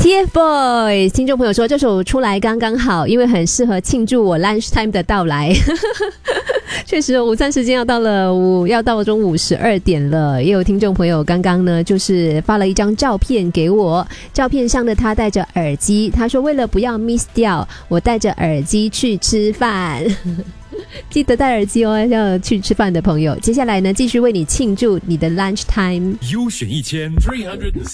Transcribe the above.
TFBOYS 听众朋友说这首出来刚刚好，因为很适合庆祝我 lunch time 的到来。确实午餐时间要到中午12点了。也有听众朋友刚刚呢就是发了一张照片给我，照片上的他戴着耳机，他说为了不要 miss 掉，我戴着耳机去吃饭。记得戴耳机哦，要去吃饭的朋友。接下来呢继续为你庆祝你的 lunch time。 优选1360